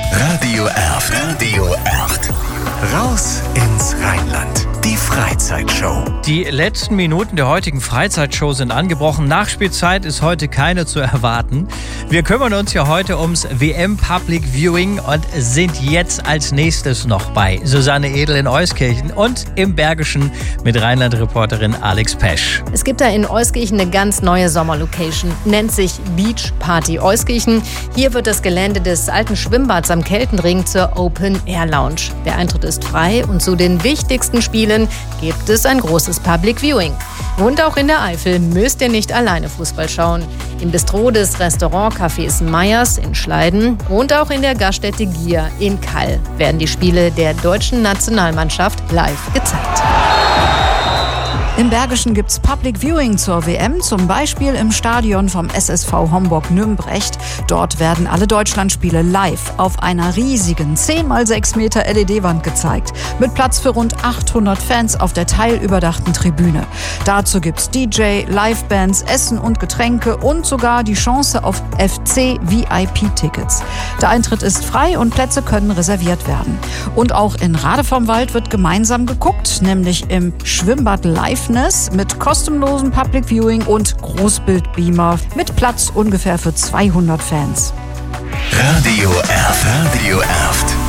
Radio Erft. Radio Erft. Raus ins Rheinland. Die Freizeitshow. Die letzten Minuten der heutigen Freizeitshow sind angebrochen. Nachspielzeit ist heute keine zu erwarten. Wir kümmern uns ja heute ums WM Public Viewing und sind jetzt als nächstes noch bei Susanne Edel in Euskirchen und im Bergischen mit Rheinland-Reporterin Alex Pesch. Es gibt da in Euskirchen eine ganz neue Sommerlocation, nennt sich Beach Party Euskirchen. Hier wird das Gelände des alten Schwimmbads am Keltenring zur Open Air Lounge. Der Eintritt ist frei und zu den wichtigsten Spielen gibt es ein großes Public Viewing. Und auch in der Eifel müsst ihr nicht alleine Fußball schauen. Im Bistro des Restaurantcafés Meyers in Schleiden und auch in der Gaststätte Gier in Kall werden die Spiele der deutschen Nationalmannschaft live gezeigt. Im Bergischen gibt's Public Viewing zur WM, zum Beispiel im Stadion vom SSV Homburg-Nümbrecht. Dort werden alle Deutschlandspiele live auf einer riesigen 10x6 Meter LED-Wand gezeigt. Mit Platz für rund 800 Fans auf der teilüberdachten Tribüne. Dazu gibt's DJ, Livebands, Essen und Getränke und sogar die Chance auf FC-VIP-Tickets. Der Eintritt ist frei und Plätze können reserviert werden. Und auch in Rade vom Wald wird gemeinsam geguckt, nämlich im Schwimmbad Live mit kostenlosem Public Viewing und Großbildbeamer mit Platz ungefähr für 200 Fans. Radio Erft. Radio Erft.